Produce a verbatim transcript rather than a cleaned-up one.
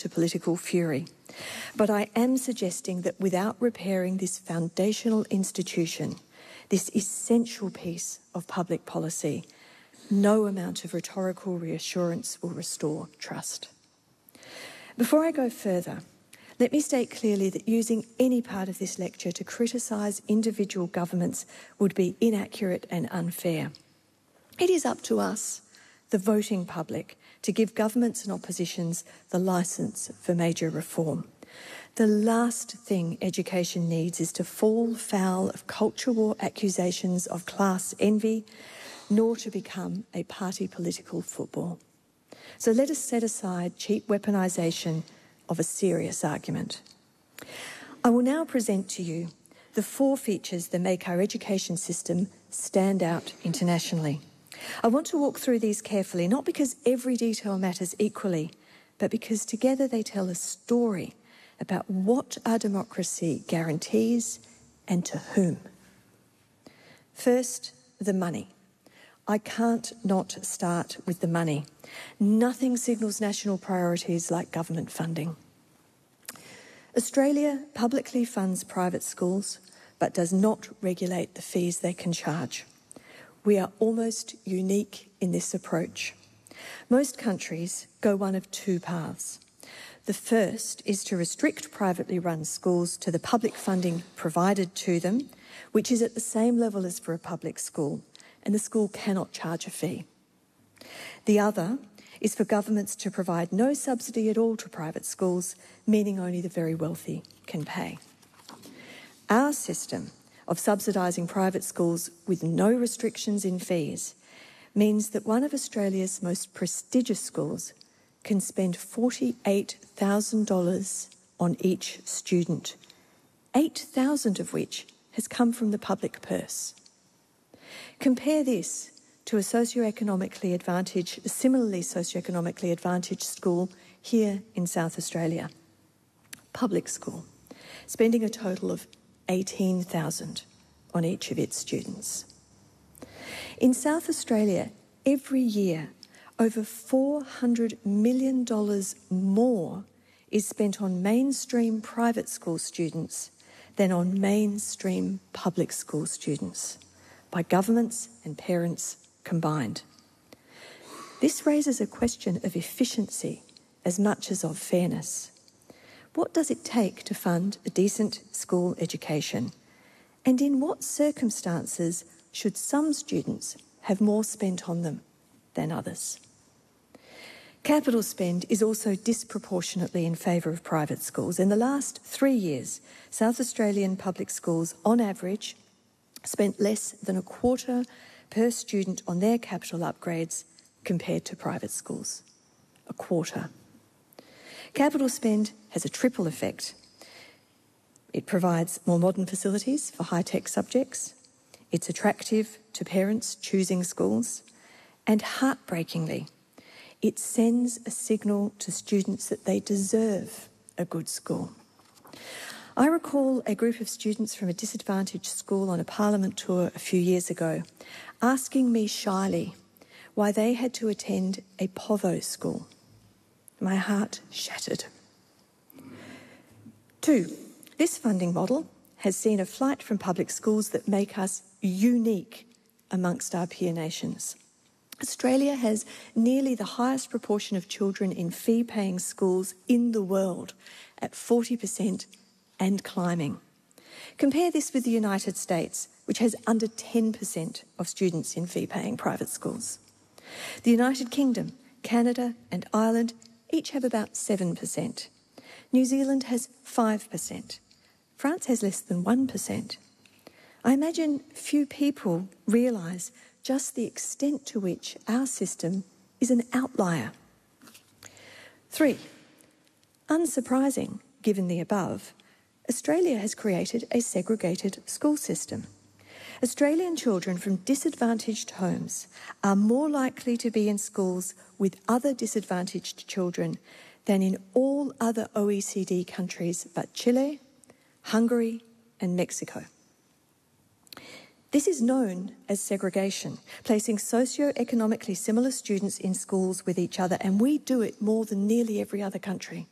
to political fury. But I am suggesting that without repairing this foundational institution, this essential piece of public policy, no amount of rhetorical reassurance will restore trust. Before I go further, let me state clearly that using any part of this lecture to criticise individual governments would be inaccurate and unfair. It is up to us, the voting public, to give governments and oppositions the licence for major reform. The last thing education needs is to fall foul of culture war accusations of class envy, nor to become a party political football. So let us set aside cheap weaponisation of a serious argument. I will now present to you the four features that make our education system stand out internationally. I want to walk through these carefully, not because every detail matters equally, but because together they tell a story about what our democracy guarantees and to whom. First, the money. I can't not start with the money. Nothing signals national priorities like government funding. Australia publicly funds private schools, but does not regulate the fees they can charge. We are almost unique in this approach. Most countries go one of two paths. The first is to restrict privately run schools to the public funding provided to them, which is at the same level as for a public school, and the school cannot charge a fee. The other is for governments to provide no subsidy at all to private schools, meaning only the very wealthy can pay. Our system of subsidising private schools with no restrictions in fees means that one of Australia's most prestigious schools can spend forty-eight thousand dollars on each student, eight thousand dollars of which has come from the public purse. Compare this to a socioeconomically advantaged, a similarly socioeconomically advantaged school here in South Australia, public school, spending a total of eighteen thousand dollars on each of its students. In South Australia, every year, over four hundred million dollars more is spent on mainstream private school students than on mainstream public school students, by governments and parents combined. This raises a question of efficiency as much as of fairness. What does it take to fund a decent school education? And in what circumstances should some students have more spent on them than others? Capital spend is also disproportionately in favour of private schools. In the last three years, South Australian public schools, on average, spent less than a quarter per student on their capital upgrades compared to private schools. A quarter. Capital spend has a triple effect. It provides more modern facilities for high-tech subjects, it's attractive to parents choosing schools, and heartbreakingly, it sends a signal to students that they deserve a good school. I recall a group of students from a disadvantaged school on a parliament tour a few years ago asking me shyly why they had to attend a povo school. My heart shattered. Two, this funding model has seen a flight from public schools that make us unique amongst our peer nations. Australia has nearly the highest proportion of children in fee-paying schools in the world, at forty percent and climbing. Compare this with the United States, which has under ten percent of students in fee-paying private schools. The United Kingdom, Canada and Ireland each have about seven percent. New Zealand has five percent. France has less than one percent. I imagine few people realise just the extent to which our system is an outlier. Three, unsurprising, given the above, Australia has created a segregated school system. Australian children from disadvantaged homes are more likely to be in schools with other disadvantaged children than in all other O E C D countries but Chile, Hungary and Mexico. This is known as segregation, placing socio-economically similar students in schools with each other, and we do it more than nearly every other country.